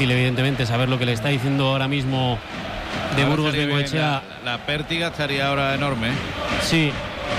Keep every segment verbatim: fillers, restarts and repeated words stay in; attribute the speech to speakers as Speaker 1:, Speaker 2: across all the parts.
Speaker 1: Evidentemente, saber lo que le está diciendo ahora mismo de ahora Burgos Bengoechea.
Speaker 2: La, la pértiga estaría ahora enorme.
Speaker 1: Sí.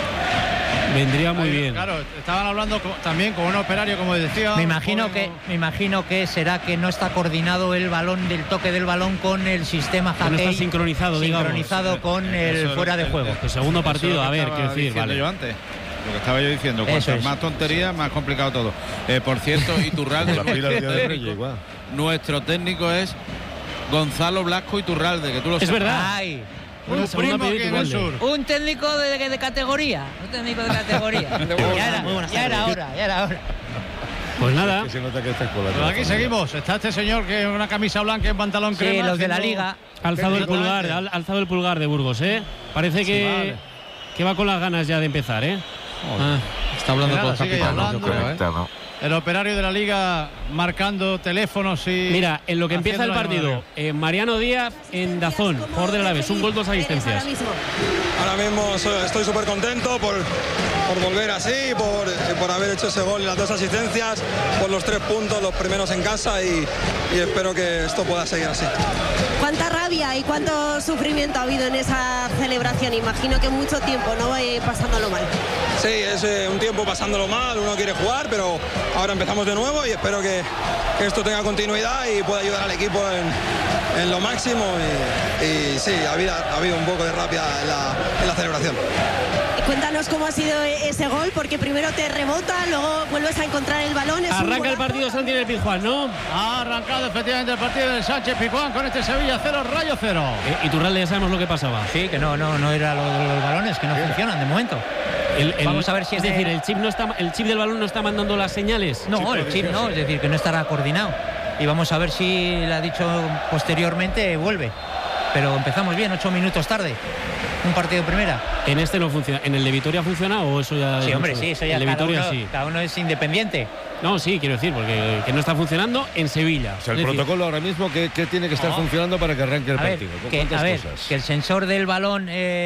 Speaker 1: Vendría muy
Speaker 3: Ahí,
Speaker 1: bien.
Speaker 3: Claro, estaban hablando con, también con un operario, como decía.
Speaker 4: Me imagino que me imagino que será que no está coordinado el balón del toque del balón con el sistema
Speaker 1: que no está sincronizado,
Speaker 4: sincronizado
Speaker 1: digamos.
Speaker 4: con el
Speaker 2: eso
Speaker 4: fuera de
Speaker 2: el,
Speaker 4: juego.
Speaker 2: El,
Speaker 1: el segundo partido, a ver, quiero decir, vale.
Speaker 2: Yo antes. Lo que estaba yo diciendo, cuantas es. más tonterías, más complicado todo. Eh, por cierto, Iturralde, nuestro, técnico, nuestro técnico es Gonzalo Blasco Iturralde, que tú lo
Speaker 1: es
Speaker 2: sabes.
Speaker 1: verdad.
Speaker 4: Ay.
Speaker 3: Un, primo aquí en el sur.
Speaker 4: Un técnico de, de categoría. Un técnico de categoría. ya, era, ya era hora, ya era hora.
Speaker 1: Pues nada.
Speaker 3: Pues aquí seguimos. Está este señor que en una camisa blanca y en pantalón crema.
Speaker 4: Sí, los de la liga.
Speaker 1: Ha alzado el pulgar, ha alzado el pulgar de Burgos, ¿eh? Parece que, sí, vale. que va con las ganas ya de empezar, ¿eh?
Speaker 5: Ah, está hablando con el capitán, yo creo, ¿eh?
Speaker 3: El operario de la liga marcando teléfonos y...
Speaker 1: Mira, en lo que empieza el partido, eh, Mariano Díaz en Dazón, jugador del Alavés, un gol, dos asistencias.
Speaker 6: Ahora mismo estoy súper contento por, por volver así, por, por haber hecho ese gol y las dos asistencias, por los tres puntos, los primeros en casa y, y espero que esto pueda seguir así.
Speaker 7: ¿Cuánta rabia y cuánto sufrimiento ha habido en esa celebración? Imagino que mucho tiempo, ¿no? Eh, pasándolo mal.
Speaker 6: Sí, es eh, un tiempo pasándolo mal, uno quiere jugar, pero ahora empezamos de nuevo y espero que, que esto tenga continuidad y pueda ayudar al equipo en, en lo máximo. Y, y sí, ha habido, ha habido un poco de rabia en la, en la celebración.
Speaker 7: Cuéntanos cómo ha sido ese gol, porque primero te rebota, luego vuelves a encontrar el balón. Es
Speaker 1: Arranca el partido Santi en el Pizjuán, ¿no?
Speaker 3: Ha arrancado efectivamente el partido del Sánchez Pizjuán con este Sevilla cero, Rayo cero.
Speaker 1: Eh, Iturralde, ya sabemos lo que pasaba.
Speaker 4: Sí, que no, no, no era lo de los balones, que no sí. funcionan de momento.
Speaker 1: El, el,
Speaker 4: Vamos a ver si
Speaker 1: es
Speaker 4: es
Speaker 1: decir,
Speaker 4: de...
Speaker 1: el chip no está, el chip del balón no está mandando las señales.
Speaker 4: No, chip el chip no, es decir, que no estará coordinado. Y vamos a ver si le ha dicho posteriormente vuelve. Pero empezamos bien, ocho minutos tarde. Un partido de primera.
Speaker 1: En este no funciona. ¿En el de Vitoria funciona o eso ya?
Speaker 4: Sí, hombre, sí, eso ya.
Speaker 1: El de
Speaker 4: cada
Speaker 1: Vitoria
Speaker 4: uno,
Speaker 1: sí.
Speaker 4: Cada uno es independiente.
Speaker 1: No, sí, quiero decir, porque que no está funcionando en Sevilla.
Speaker 8: O sea, el
Speaker 1: es
Speaker 8: protocolo decir, ahora mismo, ¿qué, qué tiene que estar no. funcionando para que arranque el
Speaker 4: a
Speaker 8: partido?
Speaker 4: Ver, que, a ver, que el sensor del balón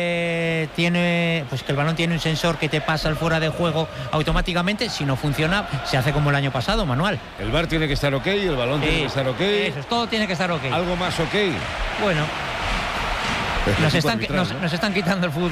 Speaker 4: eh, tiene, pues que el balón tiene un sensor que te pasa al fuera de juego automáticamente. Si no funciona, se hace como el año pasado, manual.
Speaker 8: El V A R tiene que estar ok, el balón sí, tiene que estar ok.
Speaker 4: Eso es, todo tiene que estar ok.
Speaker 8: Algo más ok.
Speaker 4: Bueno. Nos están, nos, ¿no? nos están quitando el fútbol.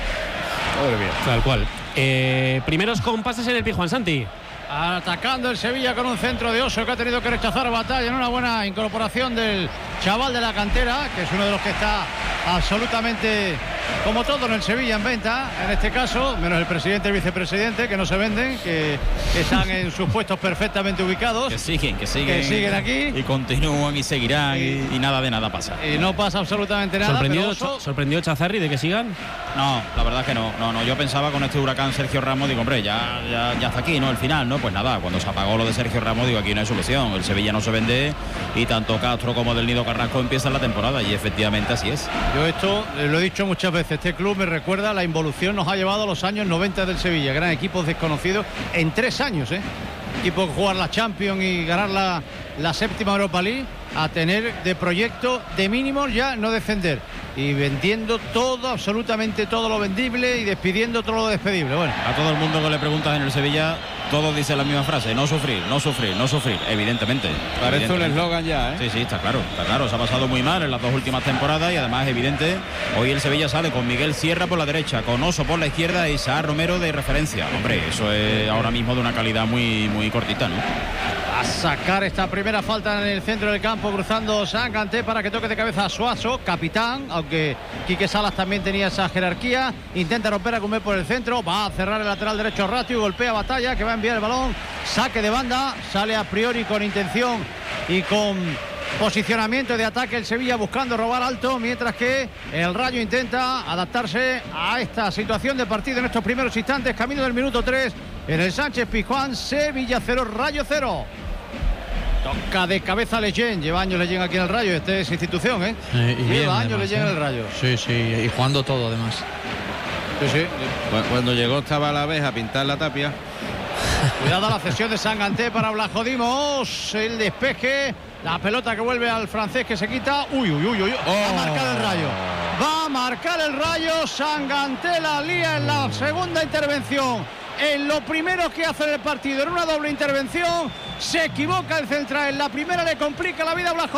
Speaker 8: Madre mía.
Speaker 1: Tal cual. Eh, primeros compases en el Pizjuán, Santi.
Speaker 3: Atacando el Sevilla con un centro de Oso que ha tenido que rechazar Batalla en una buena incorporación del chaval de la cantera, que es uno de los que está absolutamente, como todo en el Sevilla, en venta, en este caso, menos el presidente y el vicepresidente, que no se venden, que, que están en sus puestos perfectamente ubicados.
Speaker 2: Que siguen, que siguen.
Speaker 3: Que siguen aquí.
Speaker 2: Y continúan y seguirán y, y, y nada de nada pasa.
Speaker 3: Y no pasa absolutamente nada.
Speaker 1: ¿Sorprendió,
Speaker 3: pero Oso...
Speaker 1: ¿sorprendió Chazarri de que sigan?
Speaker 2: No, la verdad es que no, no, no. Yo pensaba con este huracán Sergio Ramos, digo, hombre, ya, ya, ya está aquí, ¿no? El final, ¿no? Pues nada, cuando se apagó lo de Sergio Ramos, digo, aquí no hay solución. El Sevilla no se vende y tanto Castro como Del Nido Carrasco empiezan la temporada y efectivamente así es.
Speaker 3: Yo esto eh, lo he dicho muchas veces, este club me recuerda, la involución nos ha llevado a los años noventa del Sevilla, gran equipos desconocidos en tres años, ¿eh? Equipo que jugar la Champions y ganar la, la séptima Europa League, a tener de proyecto de mínimos ya no descender y vendiendo todo, absolutamente todo lo vendible y despidiendo todo lo despedible. Bueno,
Speaker 2: a todo el mundo que le preguntas en el Sevilla, todos dicen la misma frase: no sufrir, no sufrir, no sufrir, evidentemente.
Speaker 3: Parece
Speaker 2: evidentemente.
Speaker 3: un eslogan ya, ¿eh?
Speaker 2: Sí, sí, está claro, está claro, se ha pasado muy mal en las dos últimas temporadas y además evidente, hoy el Sevilla sale con Miguel Sierra por la derecha, con Oso por la izquierda y Isaac Romero de referencia. Hombre, eso es ahora mismo de una calidad muy, muy cortita, ¿no?
Speaker 3: A sacar esta primera falta en el centro del campo, cruzando Sanganté para que toque de cabeza a Suazo, capitán, aunque Quique Salas también tenía esa jerarquía. Intenta romper a Comer por el centro, va a cerrar el lateral derecho Ratio, golpea Batalla, que va a enviar el balón, saque de banda, sale a priori con intención y con posicionamiento de ataque el Sevilla buscando robar alto, mientras que el Rayo intenta adaptarse a esta situación de partido en estos primeros instantes, camino del minuto tres en el Sánchez Pizjuán. Sevilla cero, Rayo cero. Toca de cabeza Leyen, lleva años Leyen aquí en el Rayo, esta es institución, ¿eh?
Speaker 5: eh y
Speaker 3: lleva
Speaker 5: bien,
Speaker 3: años Leyen
Speaker 5: ¿eh?
Speaker 3: en el Rayo.
Speaker 5: Sí, sí, y jugando todo además.
Speaker 3: Sí, sí.
Speaker 2: Cuando llegó estaba la vez a pintar la tapia.
Speaker 3: Cuidado la cesión de Sanganté para Blajodimos, el despeje, la pelota que vuelve al francés que se quita. Uy, uy, uy, uy.
Speaker 2: Oh.
Speaker 3: Va a marcar el Rayo. Va a marcar el Rayo. Sanganté la lía en la segunda intervención. En lo primero que hace en el partido, en una doble intervención, Se equivoca el central. En la primera le complica la vida a Blas